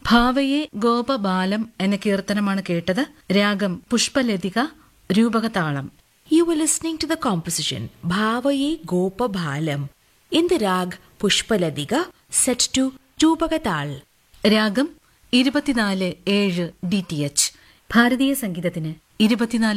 ഭാവയെ ഗോപബാലം എന്ന കീർത്തനമാണ് കേട്ടത്. രാഗം പുഷ്പലതിക, രൂപകതാളം. You were listening to the composition Bhavaye Gopabhalam in the rag Pushpaladika set to Tubagatal. രാഗം 24/7 DTH. ഭാരതീയ സംഗീതത്തിന് 24